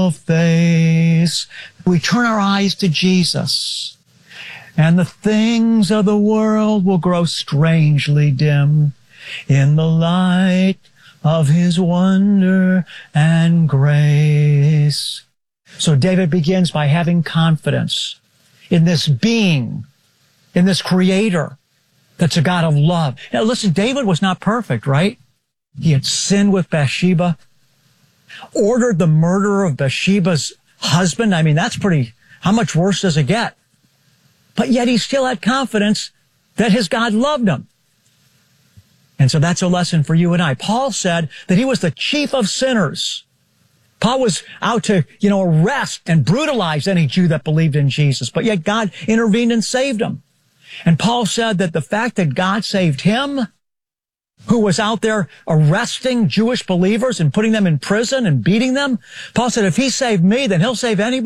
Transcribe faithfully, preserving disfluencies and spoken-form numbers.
face. We turn our eyes to Jesus, and the things of the world will grow strangely dim in the light of His wonder and grace. So David begins by having confidence in this being, in this Creator that's a God of love. Now listen, David was not perfect, right? He had sinned with Bathsheba, ordered the murder of Bathsheba's husband. I mean, that's pretty, how much worse does it get? But yet he still had confidence that his God loved him. And so that's a lesson for you and I. Paul said that he was the chief of sinners. Paul was out to, you know, arrest and brutalize any Jew that believed in Jesus, but yet God intervened and saved him. And Paul said that the fact that God saved him, who was out there arresting Jewish believers and putting them in prison and beating them, Paul said, if He saved me, then He'll save anybody.